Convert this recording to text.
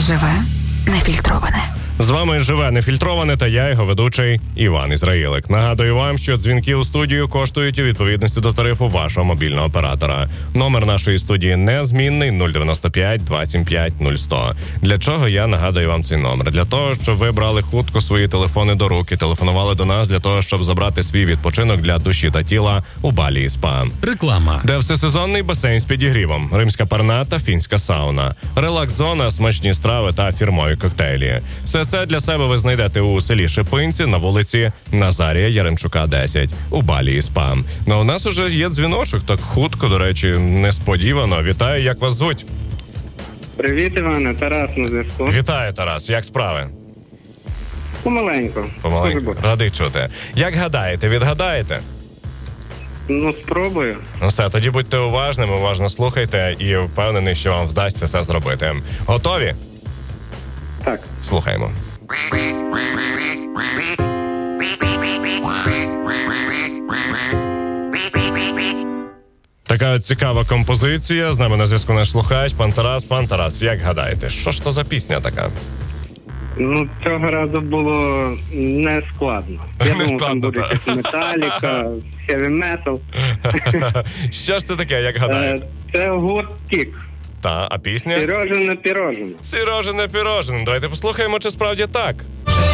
Живе нефільтроване. З вами «Живе нефільтроване» та я, його ведучий Іван Ізраїлик. Нагадую вам, що дзвінки у студію коштують у відповідності до тарифу вашого мобільного оператора. Номер нашої студії незмінний 095 275 0100. Для чого я нагадую вам цей номер? Для того, щоб ви брали хутко свої телефони до рук і телефонували до нас для того, щоб забрати свій відпочинок для душі та тіла у Балі і Спа. Реклама. Де всесезонний басейн з підігрівом, римська парна та фінська сауна, релакс-зона, смачні страви та фірмові коктейлі. Все це для себе ви знайдете у селі Шипинці на вулиці Назарія Яремчука, 10 у Балі і Спа. Ну, у нас уже є дзвіночок, так хутко, до речі, несподівано. Вітаю, як вас звуть? Привіт, Іване, Тарас на зв'язку. Вітаю, Тарас, як справи? Помаленьку. Помаленьку, радий чути. Як гадаєте, відгадаєте? Ну, спробую. Ну все, тоді будьте уважними, уважно слухайте і впевнений, що вам вдасться це зробити. Готові? Так. Слухаємо. Така цікава композиція. З нами на зв'язку наш слухач, пан Тарас. Пан Тарас, як гадаєте, що ж то за пісня така? Ну, цього разу було не складно. Я думав, там буде якась Металіка, хеві метал. Що ж це таке, як гадаєте? Це гурт Кік. Та, а пісня? Пірожене. Сірожене. Давайте послухаємо, чи справді так.